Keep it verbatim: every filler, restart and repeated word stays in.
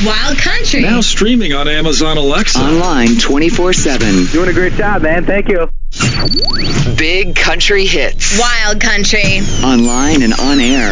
Wild Country. Now streaming on Amazon Alexa. Online twenty-four seven. Doing a great job, man. Thank you. Big Country Hits. Wild Country. Online and on air.